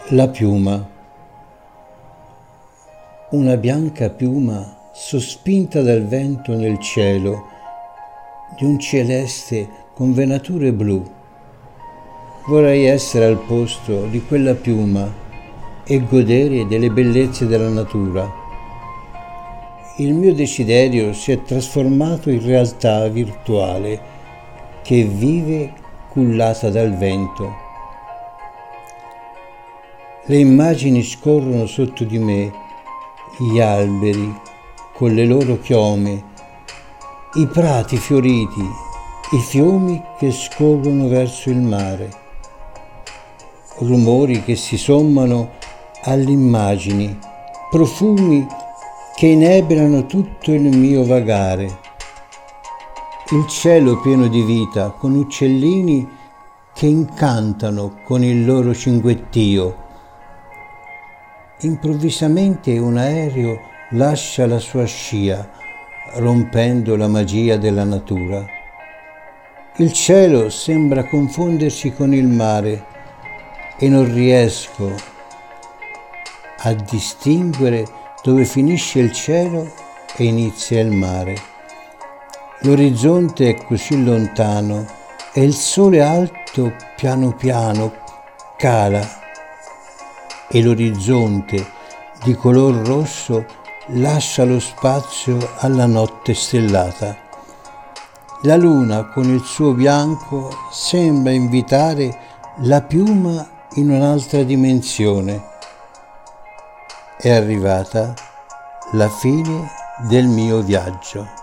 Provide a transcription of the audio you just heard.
La piuma. Una bianca piuma sospinta dal vento nel cielo di un celeste con venature blu. Vorrei essere al posto di quella piuma e godere delle bellezze della natura. Il mio desiderio si è trasformato in realtà virtuale che vive cullata dal vento. Le immagini scorrono sotto di me, gli alberi con le loro chiome, i prati fioriti, i fiumi che scorrono verso il mare, rumori che si sommano alle immagini, profumi che inebriano tutto il mio vagare, il cielo pieno di vita con uccellini che incantano con il loro cinguettio. Improvvisamente un aereo lascia la sua scia, rompendo la magia della natura. Il cielo sembra confondersi con il mare e non riesco a distinguere dove finisce il cielo e inizia il mare. L'orizzonte è così lontano e il sole alto piano piano cala e l'orizzonte di color rosso lascia lo spazio alla notte stellata. La luna con il suo bianco sembra invitare la piuma in un'altra dimensione. È arrivata la fine del mio viaggio.